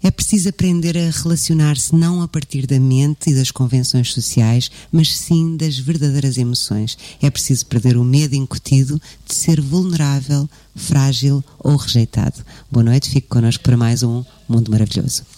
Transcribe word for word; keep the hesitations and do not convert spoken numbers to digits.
É preciso aprender a relacionar-se não a partir da mente e das convenções sociais, mas sim das verdadeiras emoções. É preciso perder o medo incutido de ser vulnerável, frágil ou rejeitado. Boa noite, fique connosco para mais um Mundo Maravilhoso.